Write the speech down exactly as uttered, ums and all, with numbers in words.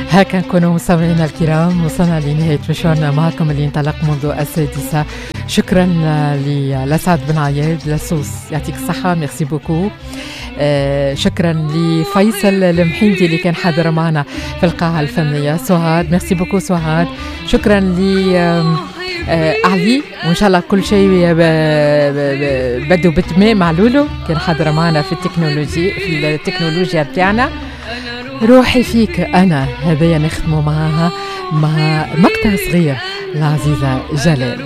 هكا نكونوا مستمعينا الكرام، وصلنا لنهاية مشوارنا معكم اللي انطلق منذ السادسة. شكرا لسعد بن عياد لسوس، يعطيك الصحة، ميرسي بوكو. آه شكرا لفيصل المحيدي اللي كان حاضر معنا في القاعة الفنية. سعاد، ميرسي بوكو سعاد. شكرا ل آه علي، وان شاء الله كل شيء بدو بتمام مع لولو، كان حاضر معنا في التكنولوجي في التكنولوجيا بتاعنا. روحي فيك أنا، هذايا نختموا معها مع مقطع صغير لعزيزة جلال.